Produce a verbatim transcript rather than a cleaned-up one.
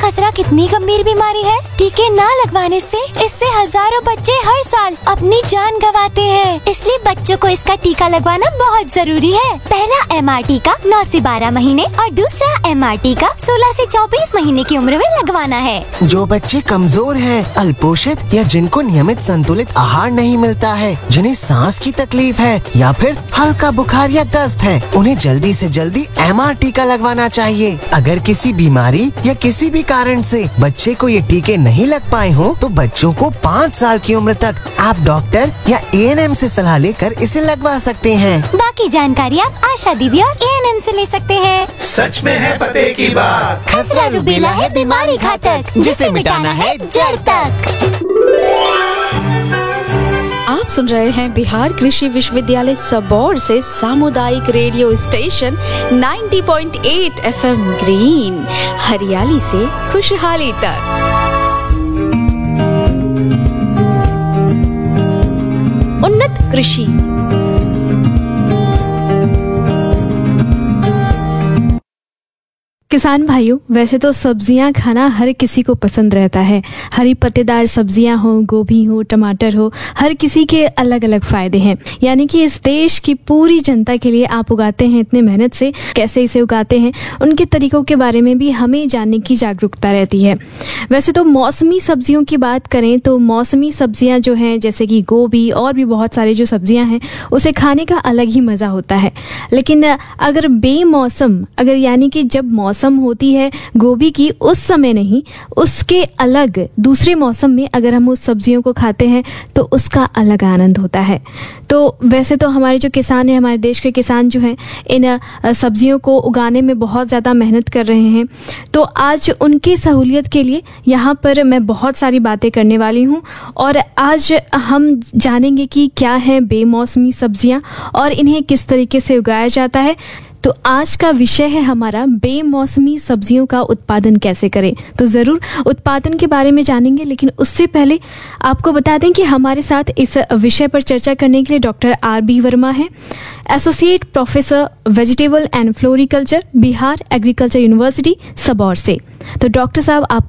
खसरा कितनी गंभीर बीमारी है। टीके न लगवाने से इससे हजारों बच्चे हर साल अपनी जान गंवाते हैं, इसलिए बच्चों को इसका टीका लगवाना बहुत जरूरी है। पहला एम आर टीका नौ से बारह महीने और दूसरा एम आर टीका सोलह से चौबीस महीने की उम्र में लगवाना है। जो बच्चे कमजोर हैं, अल्पोषित या जिनको नियमित संतुलित आहार नहीं मिलता है, जिन्हें सांस की तकलीफ है या फिर हल्का बुखार या दस्त है, उन्हें जल्दी से जल्दी एम आर टीका लगवाना चाहिए। अगर किसी बीमारी या किसी भी कारण से बच्चे को ये टीके नहीं लग पाए हों, तो बच्चों को पाँच साल की उम्र तक आप डॉक्टर या ए एन एम से सलाह लेकर इसे लगवा सकते हैं। बाकी जानकारी आप आशा दीदी और ए एन एम से ले सकते हैं। सच में है पते की बात। खसरा रूबेला है बीमारी घातक, जिसे मिटाना है जड़ तक। आप सुन रहे हैं बिहार कृषि विश्वविद्यालय सबौर से सामुदायिक रेडियो स्टेशन नब्बे पॉइंट आठ एफ एम ग्रीन, हरियाली से खुशहाली तक। उन्नत कृषि। किसान भाइयों, वैसे तो सब्जियां खाना हर किसी को पसंद रहता है। हरी पत्तेदार सब्जियां हो, गोभी हो, टमाटर हो, हर किसी के अलग अलग फायदे हैं। यानी कि इस देश की पूरी जनता के लिए आप उगाते हैं इतने मेहनत से, कैसे इसे उगाते हैं, उनके तरीकों के बारे में भी हमें जानने की जागरूकता रहती है। वैसे तो मौसमी सब्जियों की बात करें तो मौसमी सब्जियां जो हैं, जैसे कि गोभी और भी बहुत सारी जो सब्जियां हैं, उसे खाने का अलग ही मज़ा होता है। लेकिन अगर बेमौसम, अगर यानी कि जब मौसम होती है गोभी की, उस समय नहीं, उसके अलग दूसरे मौसम में अगर हम उस सब्जियों को खाते हैं तो उसका अलग आनंद होता है। तो वैसे तो हमारे जो किसान हैं, हमारे देश के किसान जो हैं, इन सब्जियों को उगाने में बहुत ज़्यादा मेहनत कर रहे हैं। तो आज उनकी सहूलियत के लिए यहाँ पर मैं बहुत सारी बातें करने वाली हूँ और आज हम जानेंगे कि क्या है बेमौसमी सब्जियाँ और इन्हें किस तरीके से उगाया जाता है। तो आज का विषय है हमारा बेमौसमी सब्जियों का उत्पादन कैसे करें। तो ज़रूर उत्पादन के बारे में जानेंगे, लेकिन उससे पहले आपको बता दें कि हमारे साथ इस विषय पर चर्चा करने के लिए डॉक्टर आर बी वर्मा है, associate professor vegetable and floriculture, Bihar agriculture university Sabour से। तो डॉक्टर साहब, आप